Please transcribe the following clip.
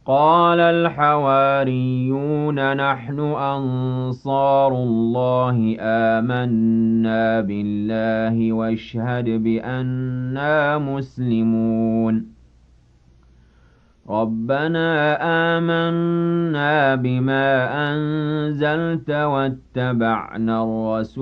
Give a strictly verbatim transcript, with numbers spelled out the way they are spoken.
قال الحواريون نحن أنصار الله آمنا بالله واشهد بأننا مسلمون ربنا آمنا بما أنزلت واتبعنا الرسول